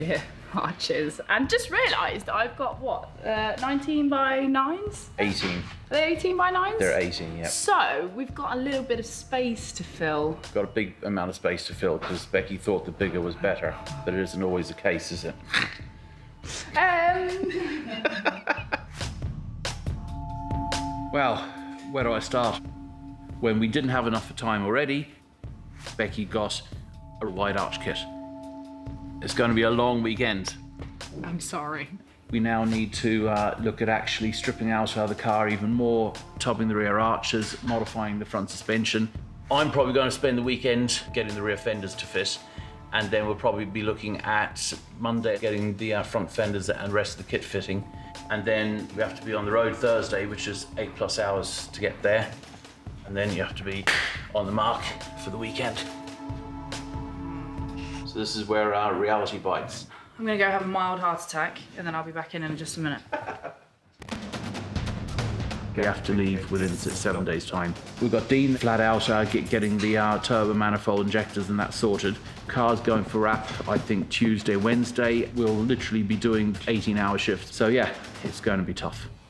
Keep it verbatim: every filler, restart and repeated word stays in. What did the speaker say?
Yeah, arches. And just realised I've got what, uh, nineteen by nines? eighteen. Are they eighteen by nines? They're eighteen, yeah. So we've got a little bit of space to fill. Got a big amount of space to fill because Becky thought the bigger was better, but it isn't always the case, is it? Um. Well, where do I start? When we didn't have enough time already, Becky got a wide arch kit. It's going to be a long weekend. I'm sorry. We now need to uh, look at actually stripping out of the car even more, tubbing the rear arches, modifying the front suspension. I'm probably going to spend the weekend getting the rear fenders to fit, and then we'll probably be looking at Monday getting the uh, front fenders and rest of the kit fitting. And then we have to be on the road Thursday, which is eight plus hours to get there. And then you have to be on the mark for the weekend. So this is where our reality bites. I'm gonna go have a mild heart attack and then I'll be back in in just a minute. We have to leave within seven days' time. We've got Dean flat out uh, get, getting the uh, turbo manifold injectors and that sorted. Car's going for wrap, I think, Tuesday, Wednesday. We'll literally be doing eighteen hour shifts. So yeah, it's going to be tough.